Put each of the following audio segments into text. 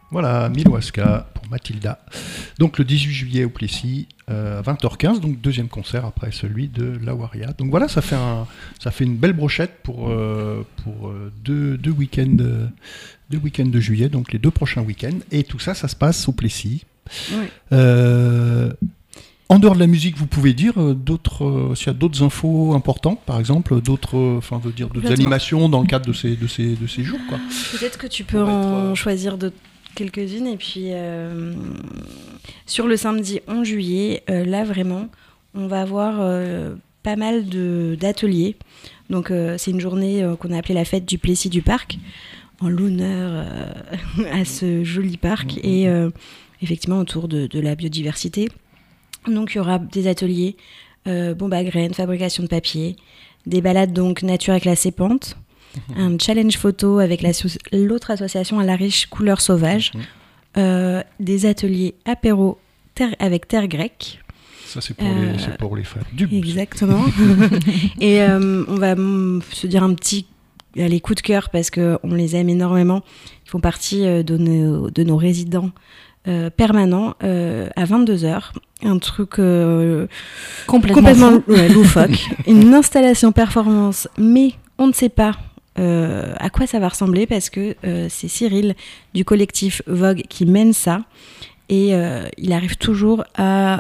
Voilà, Miloaska pour Mathilda. Donc le 18 juillet au Plessis, à 20h15, donc deuxième concert après celui de La Waria. Donc voilà, ça fait une belle brochette pour deux week-ends de juillet, donc les 2 prochains week-ends. Et tout ça, ça se passe au Plessis. Oui. En dehors de la musique, vous pouvez dire s'il y a d'autres infos importantes, par exemple, d'autres animations dans le cadre de ces jours, quoi. Peut-être que tu peux choisir quelques-unes. Et puis, sur le samedi 11 juillet, là, vraiment, on va avoir pas mal d'ateliers. Donc, c'est une journée qu'on a appelée la fête du Plessis du Parc, en l'honneur à ce joli parc. Et effectivement, autour de la biodiversité. Donc, il y aura des ateliers, bombe à graines, fabrication de papier, des balades donc nature avec la Sépante, un challenge photo avec l'autre association à la riche couleur sauvage, des ateliers apéro avec terre grecque. Ça, c'est pour les fans du blues. Exactement. Et on va se dire un petit coup de cœur parce qu'on les aime énormément. Ils font partie de nos résidents permanent à 22h. Un truc complètement loufoque. Une installation performance, mais on ne sait pas à quoi ça va ressembler parce que c'est Cyril du collectif Vogue qui mène ça et il arrive toujours à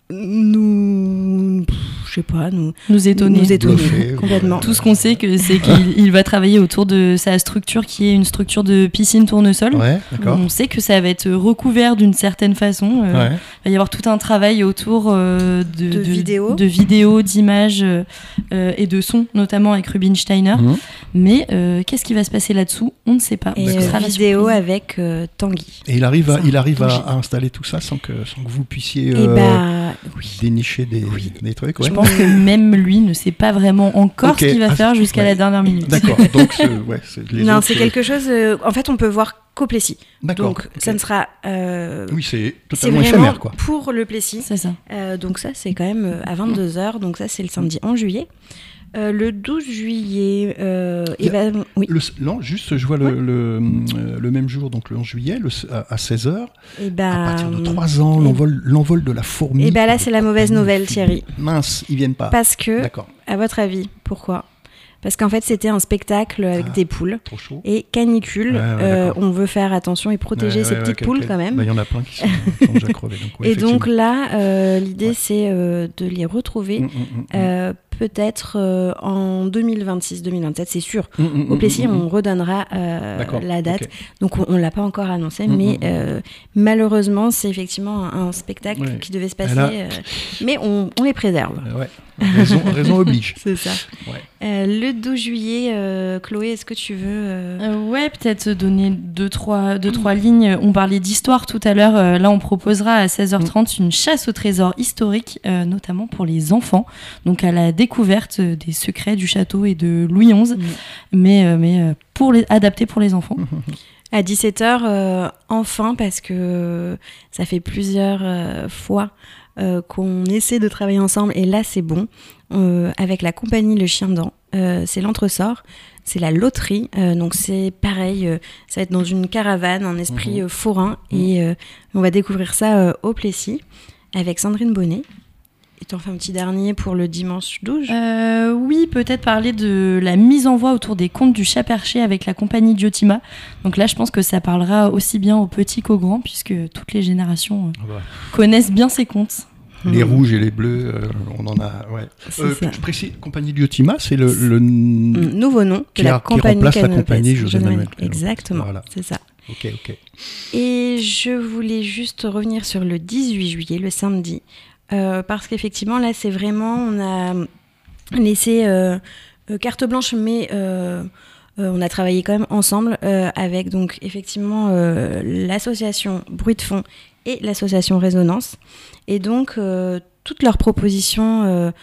nous étonner complètement. Tout ce qu'on sait, c'est qu'il va travailler autour de sa structure qui est une structure de piscine tournesol. Ouais, d'accord. On sait que ça va être recouvert d'une certaine façon. Il va y avoir tout un travail autour de vidéos, d'images et de sons, notamment avec Rubinsteiner. Mais qu'est-ce qui va se passer là-dessous ? On ne sait pas. Et vidéo avec Tanguy. Et il arrive à installer tout ça sans que vous puissiez dénicher des trucs. Je pense que même lui ne sait pas vraiment encore ce qu'il va faire jusqu'à la dernière minute. D'accord. Donc c'est quelque chose. En fait, on peut voir qu'au Plessis. D'accord. Donc ça ne sera. C'est totalement éphémère, quoi. Pour le Plessis. C'est ça. Donc ça, c'est quand même à 22h. Donc ça, c'est le samedi 11 juillet. Le 12 juillet, je vois le même jour, donc le 11 juillet, à 16h, à partir de 3 ans, l'envol de la fourmi. Et bien là, c'est la mauvaise nouvelle, Thierry. Mince, ils viennent pas. Parce que, à votre avis, pourquoi ? Parce qu'en fait, c'était un spectacle avec des poules. Trop chaud. Et canicule, on veut faire attention et protéger ces petites poules quand même. Il y en a plein qui sont déjà crevées. Donc là, l'idée, c'est de les retrouver peut-être en 2026-2027, c'est sûr. Au Plessis, on redonnera la date. Donc on ne l'a pas encore annoncé, mais malheureusement, c'est effectivement un spectacle qui devait se passer. Mais on les préserve. Raison oblige. C'est ça. Le 12 juillet, Chloé, est-ce que tu veux... peut-être donner deux, trois lignes. On parlait d'histoire tout à l'heure. Là, on proposera à 16h30 une chasse au trésor historique, notamment pour les enfants. Donc, à la découverte des secrets du château et de Louis XI, mais adapté pour les enfants. À 17h, enfin, parce que ça fait plusieurs fois qu'on essaie de travailler ensemble, et là c'est bon, avec la compagnie Le Chien Dent, c'est l'entresort, c'est la loterie, donc c'est pareil, ça va être dans une caravane, un esprit forain, et on va découvrir ça au Plessis avec Sandrine Bonnet. Et t'en fais un petit dernier pour le dimanche 12 ? Oui, peut-être parler de la mise en voie autour des contes du chat perché avec la compagnie Diotima. Donc là, je pense que ça parlera aussi bien aux petits qu'aux grands, puisque toutes les générations connaissent bien ces contes. Les rouges et les bleus, on en a... je précise, compagnie Diotima, c'est le nouveau nom qui remplace la compagnie José Manuel. Exactement, c'est ça. Ok. Et je voulais juste revenir sur le 18 juillet, le samedi, parce qu'effectivement, là, c'est vraiment... On a laissé carte blanche, mais on a travaillé quand même ensemble avec, donc, effectivement, l'association Bruit de Fond et l'association Résonance. Et donc, toutes leurs propositions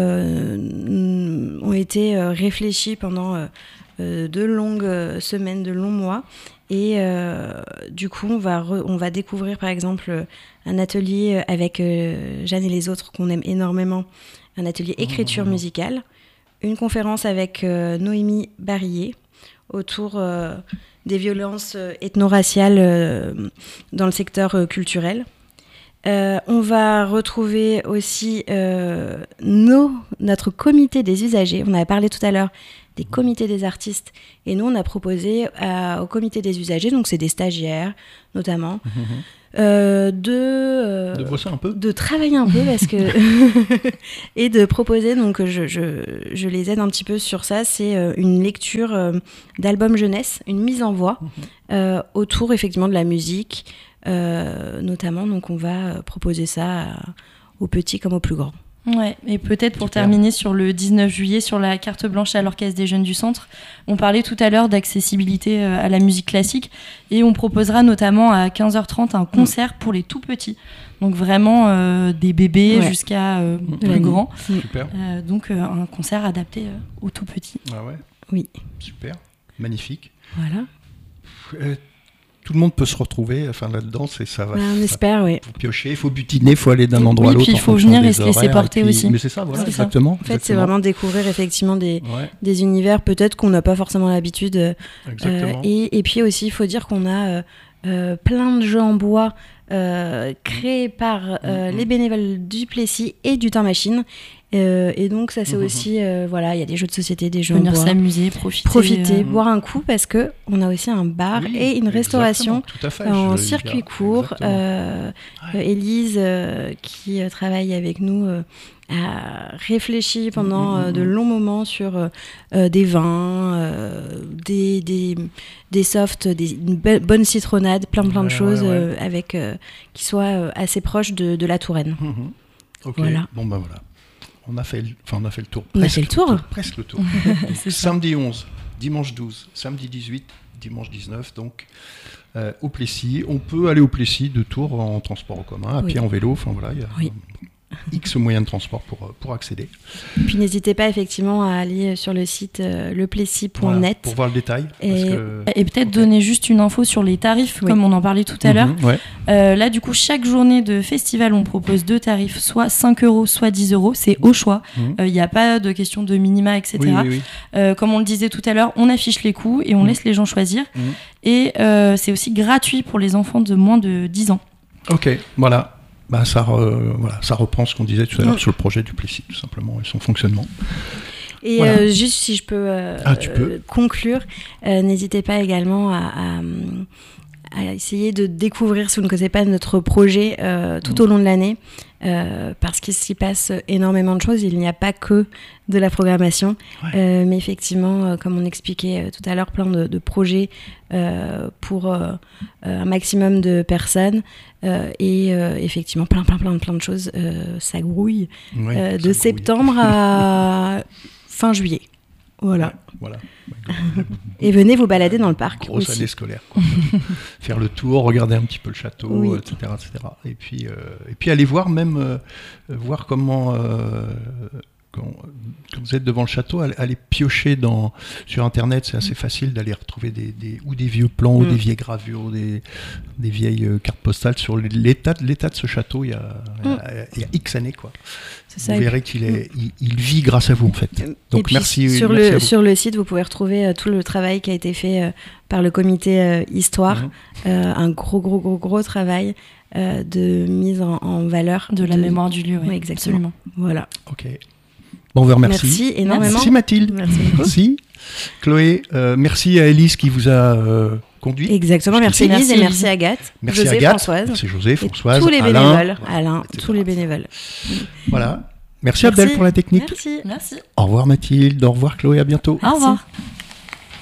ont été réfléchies pendant de longues semaines, de longs mois. Et du coup, on va découvrir, par exemple, un atelier avec Jeanne et les autres, qu'on aime énormément, un atelier écriture musicale, une conférence avec Noémie Barillet. autour des violences ethno-raciales dans le secteur culturel. On va retrouver aussi notre comité des usagers. On avait parlé tout à l'heure des comités des artistes. Et nous, on a proposé au comité des usagers, donc c'est des stagiaires notamment, de bosser un peu, de travailler un peu parce que et de proposer, donc je les aide un petit peu sur ça, c'est une lecture d'albums jeunesse, une mise en voix autour effectivement de la musique notamment. Donc on va proposer ça aux petits comme aux plus grands. Ouais, et peut-être pour terminer sur le 19 juillet, sur la carte blanche à l'Orchestre des Jeunes du Centre, on parlait tout à l'heure d'accessibilité à la musique classique, et on proposera notamment à 15h30 un concert pour les tout petits. Donc vraiment des bébés jusqu'à plus grands. Super. Donc un concert adapté aux tout petits. Ah ouais. Oui. Super, magnifique. Voilà. Tout le monde peut se retrouver là-dedans, c'est ça. On espère, oui. Il faut piocher, il faut butiner, il faut aller d'un endroit à l'autre. Puis il faut venir et se laisser porter aussi. Mais c'est ça, voilà, exactement. En fait, c'est vraiment découvrir effectivement des univers peut-être qu'on n'a pas forcément l'habitude. Et puis aussi, il faut dire qu'on a plein de jeux en bois créés par les bénévoles du Plessis et du Temps Machine. Et donc ça c'est aussi il y a des jeux de société, des jeux en bois. Venir s'améliser, profiter, boire un coup, parce que on a aussi un bar et une restauration en circuit court. Élise qui travaille avec nous a réfléchi pendant de longs moments sur des vins, des softs, une bonne citronnade, plein de choses avec qui soient assez proches de la Touraine. Ok. Voilà. Bon ben voilà. On a fait le tour. Presque le tour. Samedi 11, dimanche 12, samedi 18, dimanche 19, donc au Plessis. On peut aller au Plessis de Tours en transport en commun, à pied, en vélo. Enfin voilà, il y a X moyens de transport pour accéder. Et puis n'hésitez pas effectivement à aller sur le site leplessis.net pour voir le détail. Et peut-être donner juste une info sur les tarifs, comme on en parlait tout à l'heure. Là, du coup, chaque journée de festival, on propose 2 tarifs, soit 5 €, soit 10 €. C'est au choix. Il n'y a pas de question de minima, etc. Comme on le disait tout à l'heure, on affiche les coûts et on laisse les gens choisir. Et c'est aussi gratuit pour les enfants de moins de 10 ans. Ok, voilà. Ça reprend ce qu'on disait tout à l'heure sur le projet du Plessis, tout simplement, et son fonctionnement. Et juste si je peux, conclure, n'hésitez pas également à essayer de découvrir, si vous ne connaissez pas notre projet tout au long de l'année, parce qu'il s'y passe énormément de choses. Il n'y a pas que de la programmation, mais effectivement, comme on expliquait tout à l'heure, plein de projets pour un maximum de personnes, et effectivement plein de choses. Ça grouille de septembre à fin juillet. Voilà. Et venez vous balader dans le parc. Grosse année scolaire. Faire le tour, regarder un petit peu le château, etc. Et puis aller voir voir comment... Quand vous êtes devant le château, allez piocher sur Internet, c'est assez facile d'aller retrouver des vieux plans ou des vieilles gravures, des vieilles cartes postales sur l'état de ce château il y a X années, quoi. Vous verrez qu'il vit grâce à vous, en fait. Donc merci. Sur le site, vous pouvez retrouver tout le travail qui a été fait par le comité Histoire, un gros travail de mise en valeur de la mémoire du lieu. Oui, exactement. Voilà. Ok. Bon, on vous remercie. Merci énormément. Merci Mathilde. Merci. Chloé, merci à Élise qui vous a conduit. Exactement, merci Élise et merci Agathe. Merci José, Agathe. Françoise. Merci José, Françoise, tous les bénévoles. Alain, tous les bénévoles. Voilà. Merci Abdel pour la technique. Merci. Au revoir Mathilde, au revoir Chloé, à bientôt. Au revoir.